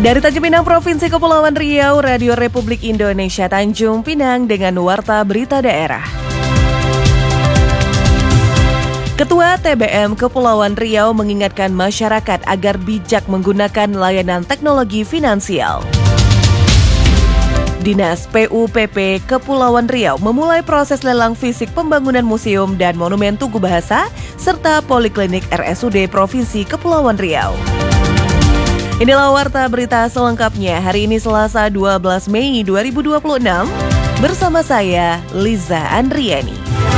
Dari Tanjung Pinang, Provinsi Kepulauan Riau, Radio Republik Indonesia Tanjung Pinang dengan Warta Berita Daerah. Ketua TBM Kepulauan Riau mengingatkan masyarakat agar bijak menggunakan layanan teknologi finansial. Dinas PUPP Kepulauan Riau memulai proses lelang fisik pembangunan museum dan monumen Tugu Bahasa serta Poliklinik RSUD Provinsi Kepulauan Riau. Inilah Warta Berita selengkapnya hari ini Selasa 12 Mei 2026 bersama saya Liza Andriani.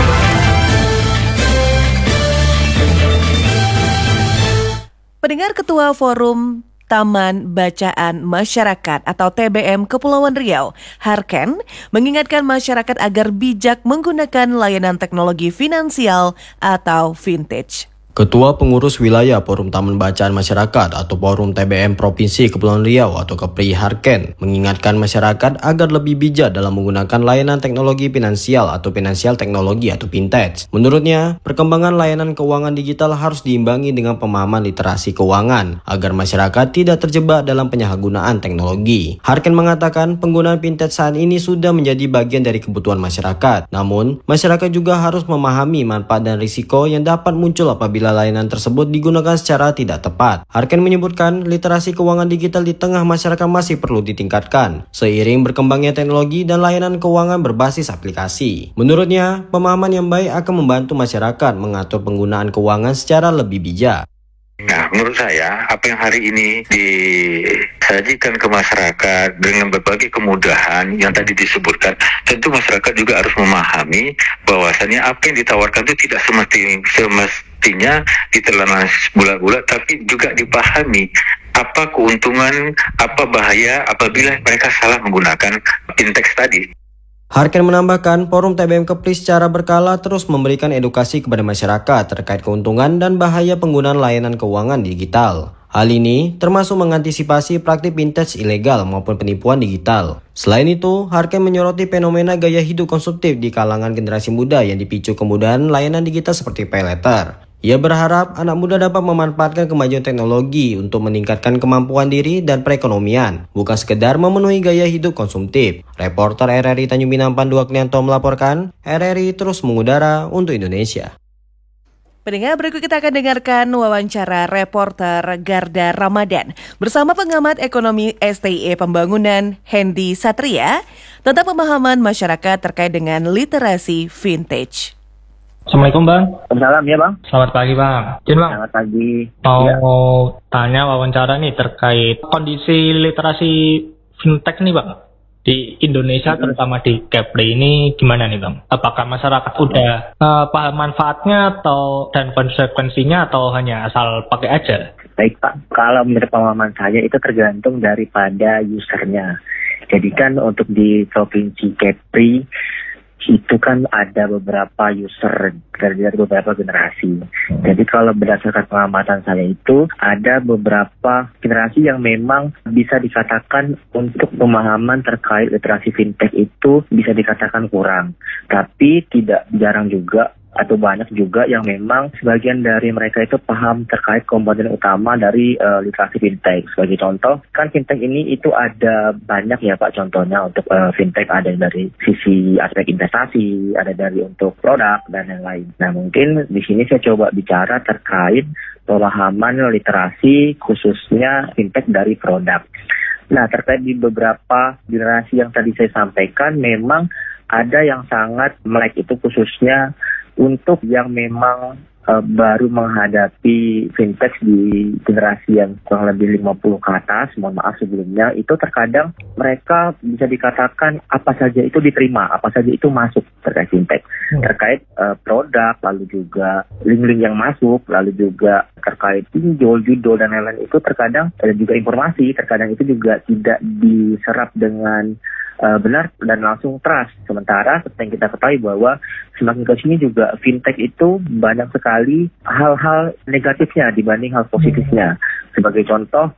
Pendengar, Ketua Forum Taman Bacaan Masyarakat atau TBM Kepulauan Riau, Harken, mengingatkan masyarakat agar bijak menggunakan layanan teknologi finansial atau vintage. Ketua Pengurus Wilayah Forum Taman Bacaan Masyarakat atau Forum TBM Provinsi Kepulauan Riau atau Kepri Harken mengingatkan masyarakat agar lebih bijak dalam menggunakan layanan teknologi finansial atau finansial teknologi atau vintage. Menurutnya, perkembangan layanan keuangan digital harus diimbangi dengan pemahaman literasi keuangan agar masyarakat tidak terjebak dalam penyalahgunaan teknologi. Harken mengatakan penggunaan vintage saat ini sudah menjadi bagian dari kebutuhan masyarakat. Namun, masyarakat juga harus memahami manfaat dan risiko yang dapat muncul apabila layanan tersebut digunakan secara tidak tepat. Harken menyebutkan literasi keuangan digital di tengah masyarakat masih perlu ditingkatkan seiring berkembangnya teknologi dan layanan keuangan berbasis aplikasi. Menurutnya, pemahaman yang baik akan membantu masyarakat mengatur penggunaan keuangan secara lebih bijak. Nah, menurut saya, apa yang hari ini disajikan ke masyarakat dengan berbagai kemudahan yang tadi disebutkan, tentu masyarakat juga harus memahami bahwasannya apa yang ditawarkan itu tidak semestinya ditelan bulat-bulat, tapi juga dipahami apa keuntungan, apa bahaya apabila mereka salah menggunakan fintech tadi. Harken menambahkan, Forum TBM Kepri secara berkala terus memberikan edukasi kepada masyarakat terkait keuntungan dan bahaya penggunaan layanan keuangan digital. Hal ini termasuk mengantisipasi praktik vintage ilegal maupun penipuan digital. Selain itu, Harken menyoroti fenomena gaya hidup konsumtif di kalangan generasi muda yang dipicu kemudahan layanan digital seperti pay later. Ia berharap anak muda dapat memanfaatkan kemajuan teknologi untuk meningkatkan kemampuan diri dan perekonomian, bukan sekedar memenuhi gaya hidup konsumtif. Reporter RRI Tanjung Pinang Pandu Aklianto melaporkan, RRI terus mengudara untuk Indonesia. Pendengar, berikut kita akan dengarkan wawancara reporter Garda Ramadan bersama pengamat ekonomi STIE Pembangunan Hendy Satria tentang pemahaman masyarakat terkait dengan literasi vintage. Assalamualaikum Bang. Assalamualaikum ya Bang. Selamat pagi Bang. Bang. Selamat pagi. Mau tanya wawancara nih terkait kondisi literasi fintech nih Bang. Di Indonesia terutama di Kepri ini gimana nih Bang? Apakah masyarakat udah paham manfaatnya dan konsekuensinya atau hanya asal pakai aja? Baik Pak, kalau menurut pemahaman saya itu tergantung daripada usernya. Jadi kan untuk di Provinsi Kepri itu kan ada beberapa user dari beberapa generasi. Jadi kalau berdasarkan pengamatan saya itu ada beberapa generasi yang memang bisa dikatakan untuk pemahaman terkait literasi fintech itu bisa dikatakan kurang. Tapi tidak jarang juga atau banyak juga yang memang sebagian dari mereka itu paham terkait komponen utama dari literasi fintech. Sebagai contoh, kan fintech ini itu ada banyak ya Pak contohnya untuk fintech, ada dari sisi aspek investasi, ada dari untuk produk dan lain-lain. Nah mungkin di sini saya coba bicara terkait pemahaman literasi khususnya fintech dari produk. Nah terkait di beberapa generasi yang tadi saya sampaikan memang ada yang sangat melek itu khususnya untuk yang memang baru menghadapi fintech di generasi yang kurang lebih 50 ke atas, mohon maaf sebelumnya, itu terkadang mereka bisa dikatakan apa saja itu diterima, apa saja itu masuk terkait fintech. Terkait produk, lalu juga link-link yang masuk, lalu juga terkait pinjol, judul, dan lain-lain itu terkadang ada juga informasi, terkadang itu juga tidak diserap dengan benar dan langsung trust. Sementara seperti yang kita ketahui bahwa semakin ke sini juga fintech itu banyak sekali hal-hal negatifnya dibanding hal positifnya. Sebagai contoh,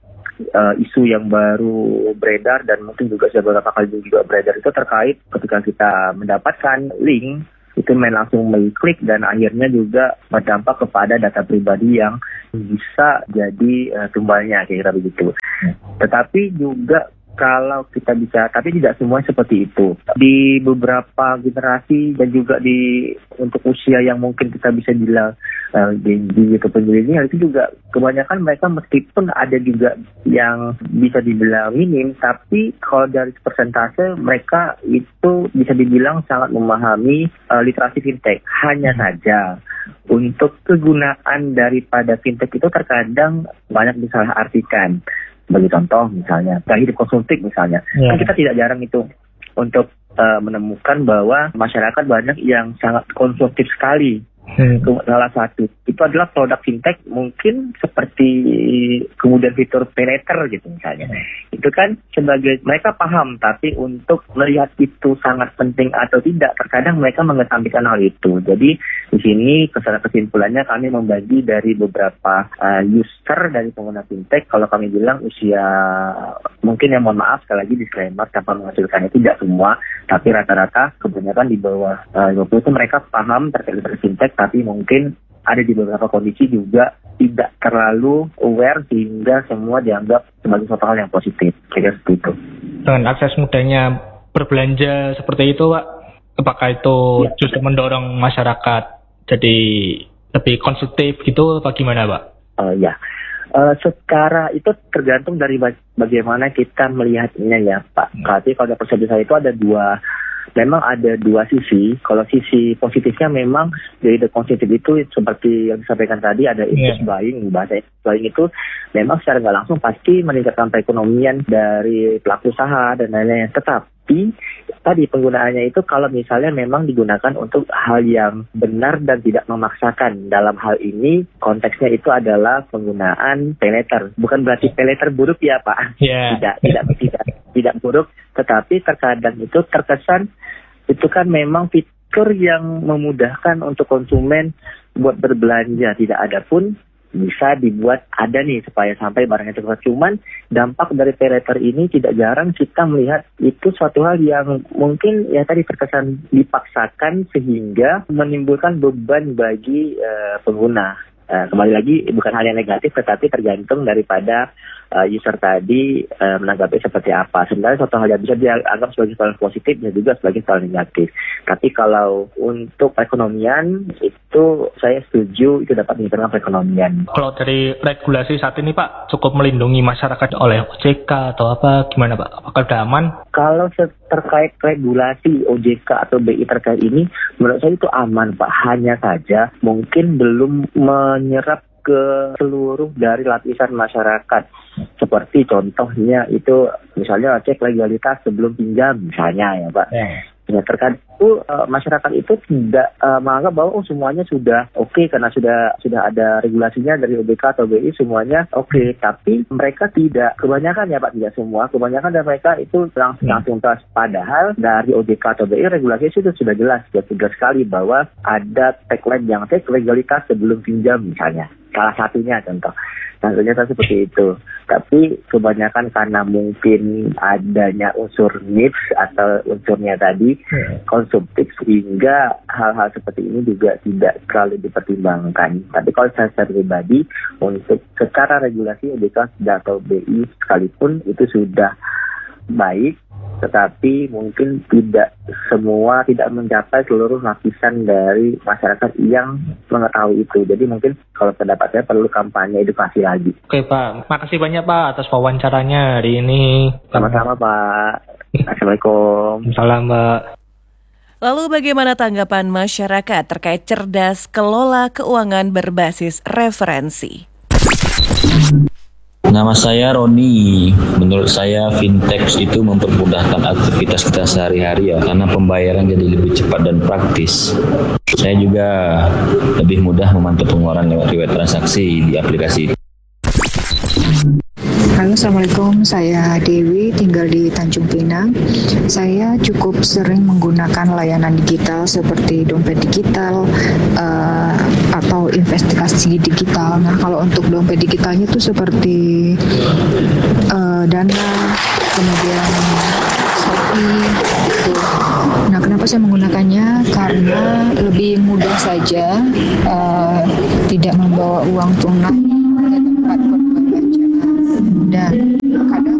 isu yang baru beredar dan mungkin juga sudah beberapa kali juga beredar itu terkait ketika kita mendapatkan link itu langsung mengklik dan akhirnya juga berdampak kepada data pribadi yang bisa jadi tumbalnya, kira-kira begitu. Tetapi juga kalau kita bisa, tapi tidak semua seperti itu. Di beberapa generasi dan juga untuk usia yang mungkin kita bisa bilang Gen Z ataupun milenial itu juga kebanyakan mereka meskipun ada juga yang bisa dibilang minim, tapi kalau dari persentase mereka itu bisa dibilang sangat memahami literasi fintech. Hanya saja untuk kegunaan daripada fintech itu terkadang banyak disalahartikan. Bagi contoh misalnya, gaya hidup konsumtif misalnya, kan kita tidak jarang itu untuk menemukan bahwa masyarakat banyak yang sangat konsumtif sekali. Salah satu itu adalah produk fintech mungkin seperti kemudian fitur pay later gitu misalnya. Itu kan sebagai mereka paham, tapi untuk melihat itu sangat penting atau tidak terkadang mereka mengesampingkan hal itu. Jadi di sini kesimpulannya kami membagi dari beberapa user dari pengguna fintech. Kalau kami bilang usia mungkin yang mohon maaf sekali lagi disclaimer tanpa menghasilkannya tidak semua, tapi rata-rata kebanyakan di bawah 50 itu mereka paham terkait dengan fintech, tapi mungkin ada di beberapa kondisi juga tidak terlalu aware sehingga semua dianggap sebagai suatu hal yang positif. Kira seperti itu. Dengan akses mudahnya berbelanja seperti itu, Pak, apakah itu justru mendorong masyarakat jadi lebih konsumtif gitu, apa gimana, Pak? Secara itu tergantung dari bagaimana kita melihatnya ya, Pak. Tapi kalau persepsi saya itu memang ada dua sisi. Kalau sisi positifnya memang dari the positif itu seperti yang disampaikan tadi ada impulse buying. Bahasa buying itu memang secara nggak langsung pasti meningkatkan perekonomian dari pelaku usaha dan lain-lain. Tetapi tadi penggunaannya itu kalau misalnya memang digunakan untuk hal yang benar dan tidak memaksakan. Dalam hal ini konteksnya itu adalah penggunaan pay later. Bukan berarti pay later buruk ya, Pak. Tidak buruk, tetapi terkadang itu terkesan itu kan memang fitur yang memudahkan untuk konsumen buat berbelanja. Tidak ada pun bisa dibuat ada nih supaya sampai barangnya cepat. Cuman dampak dari pay later ini tidak jarang kita melihat itu suatu hal yang mungkin ya tadi terkesan dipaksakan sehingga menimbulkan beban bagi pengguna. Kembali lagi bukan hal yang negatif, tetapi tergantung daripada user tadi menanggapi seperti apa. Sebenarnya suatu hal yang bisa dianggap sebagai hal positif dan juga sebagai hal negatif. Tapi kalau untuk perekonomian itu saya setuju itu dapat meningkatkan perekonomian. Kalau dari regulasi saat ini, Pak, cukup melindungi masyarakat oleh OJK atau apa gimana, Pak? Apakah sudah aman? Kalau terkait regulasi OJK atau BI terkait ini, menurut saya itu aman, Pak. Hanya saja mungkin belum menyerap ke seluruh dari lapisan masyarakat. Seperti contohnya itu misalnya cek legalitas sebelum pinjam misalnya ya, Pak. Ya, terkadang masyarakat itu tidak menganggap bahwa semuanya sudah oke karena sudah ada regulasinya dari OJK atau BI semuanya oke. Tapi mereka tidak, kebanyakan ya Pak, tidak semua, kebanyakan dari mereka itu langsung tas. Padahal dari OJK atau BI regulasi itu sudah jelas sekali bahwa ada tagline yang cek legalitas sebelum pinjam misalnya. Salah satunya contoh. Nah, ternyata seperti itu. Tapi kebanyakan karena mungkin adanya unsur niche atau unsurnya tadi konsumtif sehingga hal-hal seperti ini juga tidak terlalu dipertimbangkan. Tapi kalau secara pribadi untuk secara regulasi OJK atau BI sekalipun itu sudah baik, tetapi mungkin tidak mencapai seluruh lapisan dari masyarakat yang mengetahui itu. Jadi mungkin kalau pendapat saya perlu kampanye edukasi lagi. Oke, Pak, makasih banyak Pak atas wawancaranya hari ini. Sama-sama, Pak. Assalamualaikum. Salam, Pak. Lalu bagaimana tanggapan masyarakat terkait cerdas kelola keuangan berbasis referensi? Nama saya Roni. Menurut saya fintech itu mempermudahkan aktivitas kita sehari-hari ya, karena pembayaran jadi lebih cepat dan praktis. Saya juga lebih mudah memantau pengeluaran lewat riwayat transaksi di aplikasi. Halo, Assalamualaikum. Saya Dewi, tinggal di Tanjung Pinang. Saya cukup sering menggunakan layanan digital seperti dompet digital atau investasi digital. Nah, kalau untuk dompet digitalnya itu seperti Dana, kemudian Shopee. Gitu. Nah, kenapa saya menggunakannya? Karena lebih mudah saja, tidak membawa uang tunai ke tempat pembayaran. Dan kadang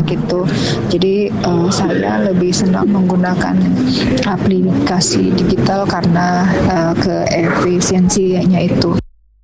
gitu. Jadi saya lebih senang menggunakan aplikasi digital karena keefisiensinya itu.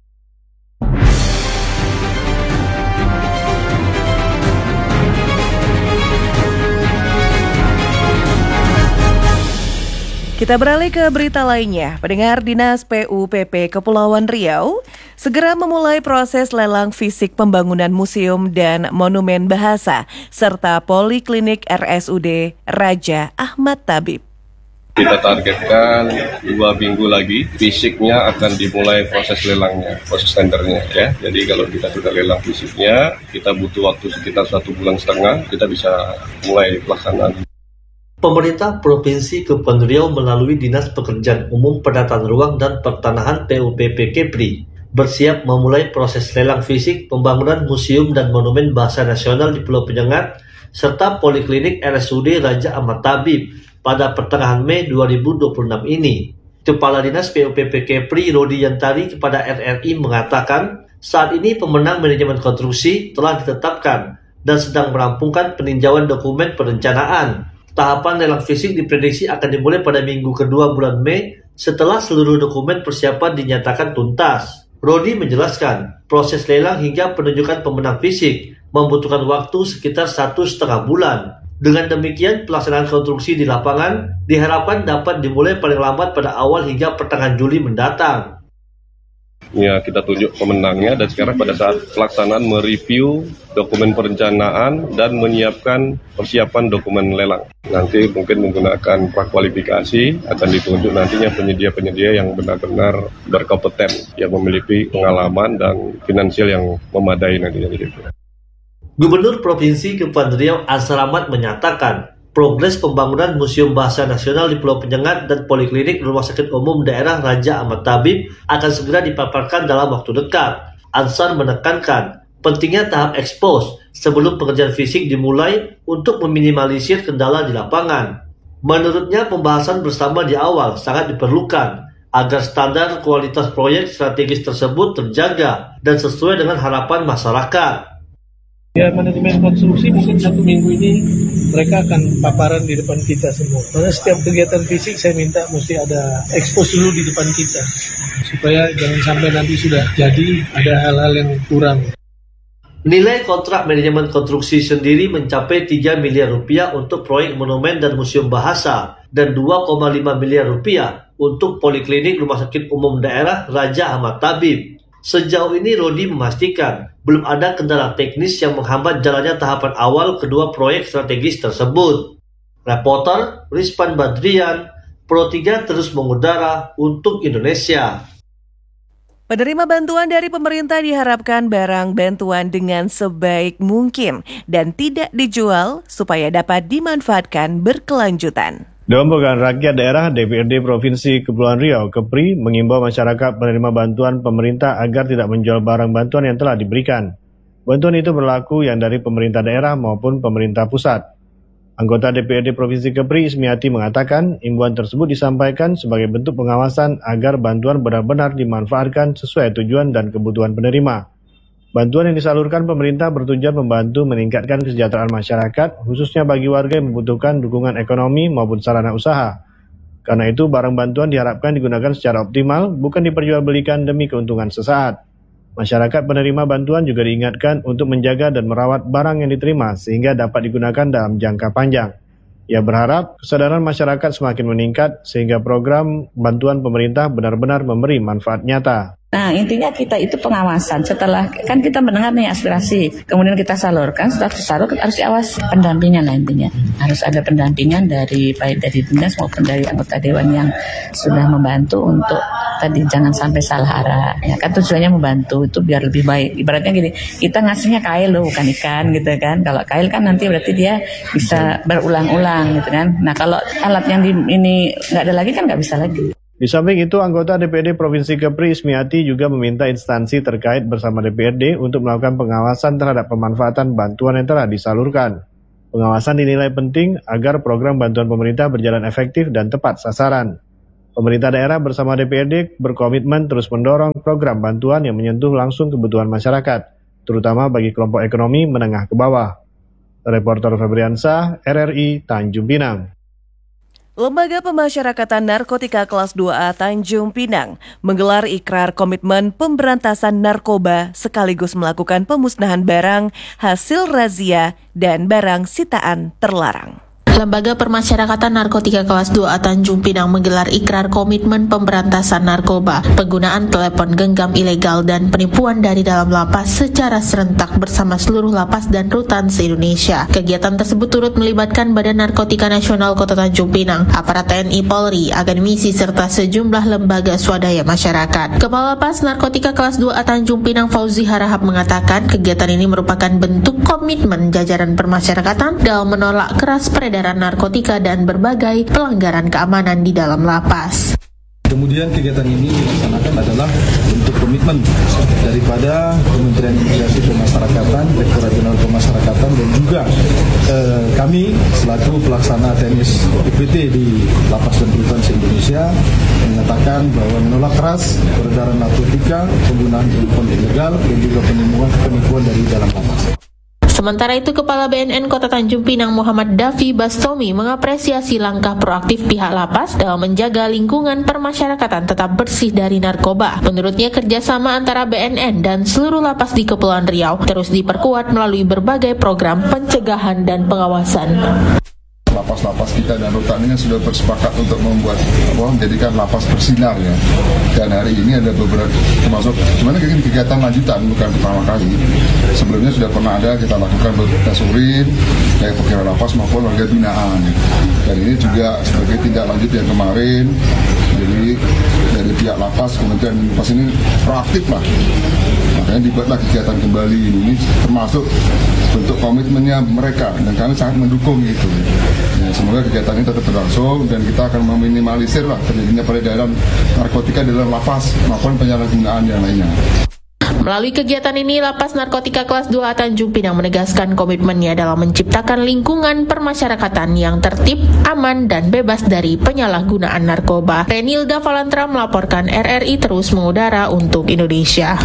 Kita beralih ke berita lainnya. Pendengar, Dinas PUPP Kepulauan Riau segera memulai proses lelang fisik pembangunan museum dan monumen bahasa serta Poliklinik RSUD Raja Ahmad Tabib. Kita targetkan 2 minggu lagi fisiknya akan dimulai proses lelangnya, proses tendernya ya. Jadi kalau kita sudah lelang fisiknya, kita butuh waktu sekitar 1,5 bulan, kita bisa mulai pelaksanaan. Pemerintah Provinsi Kepulauan Riau melalui Dinas Pekerjaan Umum Penataan Ruang dan Pertanahan PUPP Kepri bersiap memulai proses lelang fisik pembangunan museum dan monumen bahasa nasional di Pulau Penyengat serta Poliklinik RSUD Raja Ahmad Tabib pada pertengahan Mei 2026 ini. Kepala Dinas PUPP Kepri Rodi Yantari kepada RRI mengatakan saat ini pemenang manajemen konstruksi telah ditetapkan dan sedang merampungkan peninjauan dokumen perencanaan. Tahapan lelang fisik diprediksi akan dimulai pada minggu kedua bulan Mei setelah seluruh dokumen persiapan dinyatakan tuntas. Rodi menjelaskan, proses lelang hingga penunjukan pemenang fisik membutuhkan waktu sekitar 1,5 bulan. Dengan demikian, pelaksanaan konstruksi di lapangan diharapkan dapat dimulai paling lambat pada awal hingga pertengahan Juli mendatang. Ya, kita tunjuk pemenangnya dan sekarang pada saat pelaksanaan mereview dokumen perencanaan dan menyiapkan persiapan dokumen lelang. Nanti mungkin menggunakan prakualifikasi akan ditunjuk nantinya penyedia-penyedia yang benar-benar berkompeten, yang memiliki pengalaman dan finansial yang memadai nantinya. Gubernur Provinsi Kepulauan Riau Ansar Ahmad menyatakan progres pembangunan Museum Bahasa Nasional di Pulau Penyengat dan Poliklinik Rumah Sakit Umum Daerah Raja Ahmad Tabib akan segera dipaparkan dalam waktu dekat. Ansar menekankan pentingnya tahap ekspos sebelum pekerjaan fisik dimulai untuk meminimalisir kendala di lapangan. Menurutnya pembahasan bersama di awal sangat diperlukan agar standar kualitas proyek strategis tersebut terjaga dan sesuai dengan harapan masyarakat. Ya, manajemen konstruksi mungkin 1 minggu ini mereka akan paparan di depan kita semua. Karena setiap kegiatan fisik saya minta mesti ada ekspos dulu di depan kita. Supaya jangan sampai nanti sudah jadi ada hal-hal yang kurang. Nilai kontrak manajemen konstruksi sendiri mencapai 3 miliar rupiah untuk proyek monumen dan museum bahasa dan 2,5 miliar rupiah untuk Poliklinik Rumah Sakit Umum Daerah Raja Ahmad Tabib. Sejauh ini Rodi memastikan belum ada kendala teknis yang menghambat jalannya tahapan awal kedua proyek strategis tersebut. Reporter Rizpan Badrian, Pro 3 terus mengudara untuk Indonesia. Penerima bantuan dari pemerintah diharapkan barang bantuan dengan sebaik mungkin dan tidak dijual supaya dapat dimanfaatkan berkelanjutan. Dewan Perwakilan Rakyat Daerah DPRD Provinsi Kepulauan Riau Kepri mengimbau masyarakat penerima bantuan pemerintah agar tidak menjual barang bantuan yang telah diberikan. Bantuan itu berlaku yang dari pemerintah daerah maupun pemerintah pusat. Anggota DPRD Provinsi Kepri Ismiati mengatakan imbauan tersebut disampaikan sebagai bentuk pengawasan agar bantuan benar-benar dimanfaatkan sesuai tujuan dan kebutuhan penerima. Bantuan yang disalurkan pemerintah bertujuan membantu meningkatkan kesejahteraan masyarakat, khususnya bagi warga yang membutuhkan dukungan ekonomi maupun sarana usaha. Karena itu, barang bantuan diharapkan digunakan secara optimal, bukan diperjualbelikan demi keuntungan sesaat. Masyarakat penerima bantuan juga diingatkan untuk menjaga dan merawat barang yang diterima sehingga dapat digunakan dalam jangka panjang. Ia berharap kesadaran masyarakat semakin meningkat sehingga program bantuan pemerintah benar-benar memberi manfaat nyata. Nah, intinya kita itu pengawasan. Setelah kan kita mendengar nih aspirasi, kemudian kita salurkan, setelah disalurkan harus diawas pendampingan lah intinya. Harus ada pendampingan dari baik dari dinas maupun dari anggota dewan yang sudah membantu untuk tadi jangan sampai salah arah. Ya kan tujuannya membantu itu biar lebih baik. Ibaratnya gini, kita ngasihnya kail loh, bukan ikan gitu kan. Kalau kail kan nanti berarti dia bisa berulang-ulang gitu kan. Nah, kalau alat yang ini nggak ada lagi kan nggak bisa lagi. Di samping itu, anggota DPRD Provinsi Kepri Ismiati juga meminta instansi terkait bersama DPRD untuk melakukan pengawasan terhadap pemanfaatan bantuan yang telah disalurkan. Pengawasan dinilai penting agar program bantuan pemerintah berjalan efektif dan tepat sasaran. Pemerintah daerah bersama DPRD berkomitmen terus mendorong program bantuan yang menyentuh langsung kebutuhan masyarakat, terutama bagi kelompok ekonomi menengah ke bawah. Reporter Febriansah, RRI Tanjung Pinang. Lembaga Pemasyarakatan Narkotika Kelas 2A Tanjung Pinang menggelar ikrar komitmen pemberantasan narkoba sekaligus melakukan pemusnahan barang hasil razia dan barang sitaan terlarang. Lembaga Permasyarakatan Narkotika Kelas 2A Tanjung Pinang menggelar ikrar komitmen pemberantasan narkoba, penggunaan telepon genggam ilegal dan penipuan dari dalam lapas secara serentak bersama seluruh lapas dan rutan se-Indonesia. Kegiatan tersebut turut melibatkan Badan Narkotika Nasional Kota Tanjung Pinang, aparat TNI Polri, akademisi serta sejumlah lembaga swadaya masyarakat. Kepala Lapas Narkotika Kelas 2A Tanjung Pinang Fauzi Harahap mengatakan kegiatan ini merupakan bentuk komitmen jajaran permasyarakatan dalam menolak keras peredaran narkotika dan berbagai pelanggaran keamanan di dalam lapas. Kemudian kegiatan ini dilaksanakan adalah bentuk komitmen daripada Kementerian Imigrasi Pemasyarakatan, Direktorat Jenderal Pemasyarakatan dan juga kami selaku pelaksana teknis UPT di Lapas dan Rutan se-Indonesia menyatakan bahwa menolak keras peredaran narkotika, penggunaan telepon ilegal dan juga penipuan dari dalam lapas. Sementara itu, Kepala BNN Kota Tanjung Pinang Muhammad Davi Bastomi mengapresiasi langkah proaktif pihak lapas dalam menjaga lingkungan permasyarakatan tetap bersih dari narkoba. Menurutnya, kerjasama antara BNN dan seluruh lapas di Kepulauan Riau terus diperkuat melalui berbagai program pencegahan dan pengawasan. Lapas-lapas kita dan rutan ini sudah bersepakat untuk menjadikan lapas bersinar ya. Dan hari ini ada beberapa termasuk sebenarnya kegiatan lanjutan bukan pertama kali. Sebelumnya sudah pernah ada kita lakukan tes urin baik pegawai lapas maupun warga binaan. Dan ini juga sebagai tindak lanjut yang kemarin. Jadi dari pihak lapas Kementerian Lapas ini proaktif lah. Makanya dibuatlah kegiatan kembali ini termasuk bentuk komitmennya mereka dan kami sangat mendukung itu. Ya, semoga kegiatan ini tetap berlangsung dan kita akan meminimalisir lah terjadinya peredaran narkotika di dalam lapas maupun penyalahgunaan yang lainnya. Melalui kegiatan ini, Lapas Narkotika Kelas 2A Tanjung Pinang menegaskan komitmennya dalam menciptakan lingkungan permasyarakatan yang tertib, aman, dan bebas dari penyalahgunaan narkoba. Renilda Valantra melaporkan RRI terus mengudara untuk Indonesia.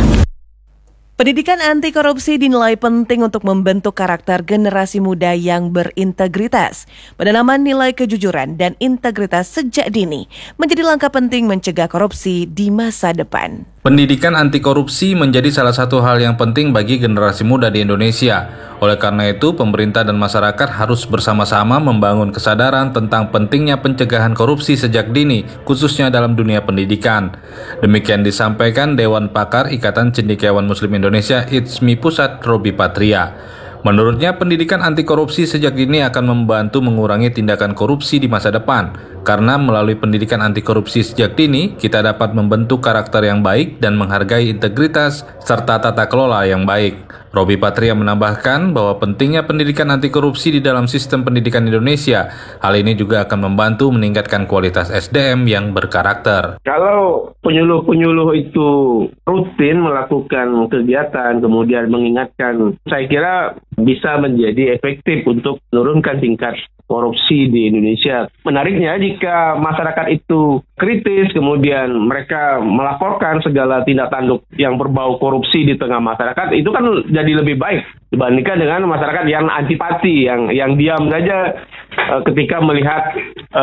Pendidikan anti korupsi dinilai penting untuk membentuk karakter generasi muda yang berintegritas. Penanaman nilai kejujuran dan integritas sejak dini menjadi langkah penting mencegah korupsi di masa depan. Pendidikan anti korupsi menjadi salah satu hal yang penting bagi generasi muda di Indonesia. Oleh karena itu, pemerintah dan masyarakat harus bersama-sama membangun kesadaran tentang pentingnya pencegahan korupsi sejak dini, khususnya dalam dunia pendidikan. Demikian disampaikan Dewan Pakar Ikatan Cendekiawan Muslim Indonesia ITSMI Pusat Robi Patria. Menurutnya, pendidikan anti korupsi sejak dini akan membantu mengurangi tindakan korupsi di masa depan. Karena melalui pendidikan anti korupsi sejak dini, kita dapat membentuk karakter yang baik dan menghargai integritas serta tata kelola yang baik. Robi Patria menambahkan bahwa pentingnya pendidikan anti korupsi di dalam sistem pendidikan Indonesia. Hal ini juga akan membantu meningkatkan kualitas SDM yang berkarakter. Kalau penyuluh-penyuluh itu rutin melakukan kegiatan, kemudian mengingatkan, saya kira bisa menjadi efektif untuk menurunkan tingkat korupsi di Indonesia. Menariknya, jika masyarakat itu kritis, kemudian mereka melaporkan segala tindak tanduk yang berbau korupsi di tengah masyarakat, itu kan jadi lebih baik dibandingkan dengan masyarakat yang antipati, yang diam saja ketika melihat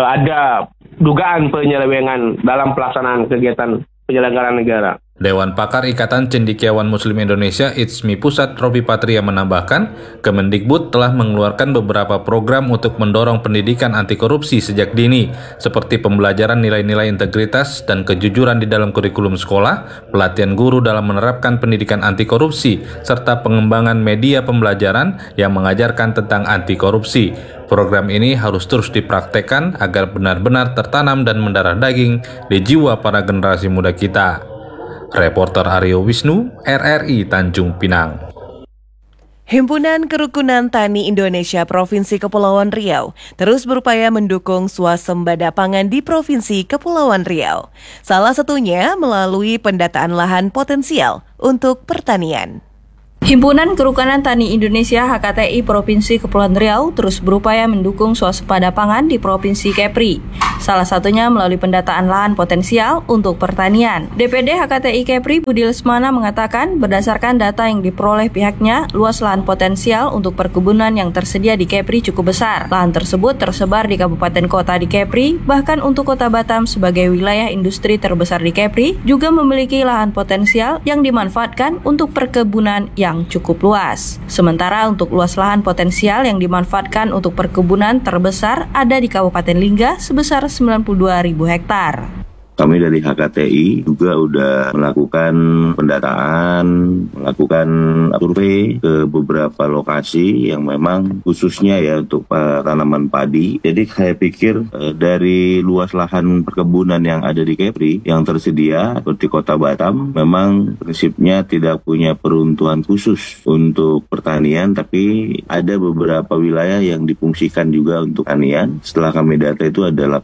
ada dugaan penyelewengan dalam pelaksanaan kegiatan penyelenggaraan negara. Dewan Pakar Ikatan Cendekiawan Muslim Indonesia ITSMI Pusat Robi Patria menambahkan, Kemendikbud telah mengeluarkan beberapa program untuk mendorong pendidikan anti korupsi sejak dini, seperti pembelajaran nilai-nilai integritas dan kejujuran di dalam kurikulum sekolah, pelatihan guru dalam menerapkan pendidikan anti korupsi, serta pengembangan media pembelajaran yang mengajarkan tentang anti korupsi. Program ini harus terus dipraktekkan agar benar-benar tertanam dan mendarah daging di jiwa para generasi muda kita. Reporter Aryo Wisnu, RRI Tanjung Pinang. Himpunan Kerukunan Tani Indonesia Provinsi Kepulauan Riau terus berupaya mendukung swasembada pangan di Provinsi Kepulauan Riau. Salah satunya melalui pendataan lahan potensial untuk pertanian. Himpunan Kerukunan Tani Indonesia HKTI Provinsi Kepulauan Riau terus berupaya mendukung swasembada pangan di Provinsi Kepri. Salah satunya melalui pendataan lahan potensial untuk pertanian. DPD HKTI Kepri Budi Lesmana mengatakan berdasarkan data yang diperoleh pihaknya, luas lahan potensial untuk perkebunan yang tersedia di Kepri cukup besar. Lahan tersebut tersebar di kabupaten kota di Kepri, bahkan untuk Kota Batam sebagai wilayah industri terbesar di Kepri juga memiliki lahan potensial yang dimanfaatkan untuk perkebunan yang cukup luas. Sementara untuk luas lahan potensial yang dimanfaatkan untuk perkebunan terbesar ada di Kabupaten Lingga sebesar 92.000 hektar. Kami dari HKTI juga udah melakukan pendataan, melakukan survei ke beberapa lokasi yang memang khususnya ya untuk tanaman padi. Jadi saya pikir dari luas lahan perkebunan yang ada di Kepri yang tersedia seperti Kota Batam memang prinsipnya tidak punya peruntukan khusus untuk pertanian, tapi ada beberapa wilayah yang difungsikan juga untuk pertanian. Setelah kami data itu ada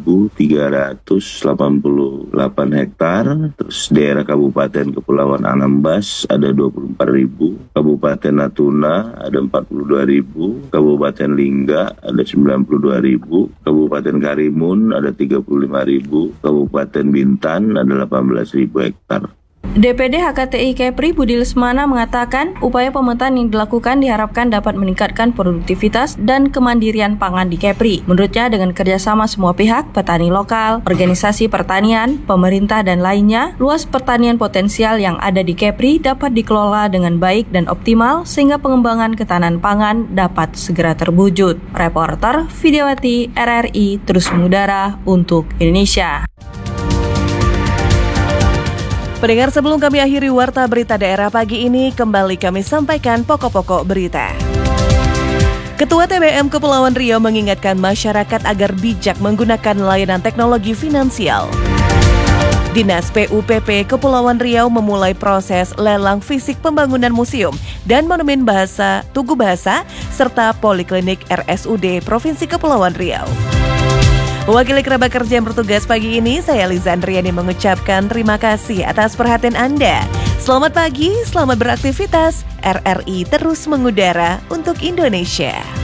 8.388 hektar, terus daerah Kabupaten Kepulauan Anambas ada 24.000, Kabupaten Natuna ada 42.000, Kabupaten Lingga ada 92.000, Kabupaten Karimun ada 35.000, Kabupaten Bintan ada 18.000 hektar. DPD HKTI Kepri Budi Lesmana mengatakan upaya pemetaan yang dilakukan diharapkan dapat meningkatkan produktivitas dan kemandirian pangan di Kepri. Menurutnya dengan kerjasama semua pihak, petani lokal, organisasi pertanian, pemerintah dan lainnya, luas pertanian potensial yang ada di Kepri dapat dikelola dengan baik dan optimal sehingga pengembangan ketahanan pangan dapat segera terwujud. Reporter Vidyawati RRI terus mengudara untuk Indonesia. Pendengar, sebelum kami akhiri Warta Berita Daerah pagi ini, kembali kami sampaikan pokok-pokok berita. Ketua TBM Kepulauan Riau mengingatkan masyarakat agar bijak menggunakan layanan teknologi finansial. Dinas PUPP Kepulauan Riau memulai proses lelang fisik pembangunan museum dan monumen bahasa, Tugu Bahasa, serta Poliklinik RSUD Provinsi Kepulauan Riau. Mewakili kerabat kerja yang bertugas pagi ini, saya Liza Andriani mengucapkan terima kasih atas perhatian Anda. Selamat pagi, selamat beraktivitas. RRI terus mengudara untuk Indonesia.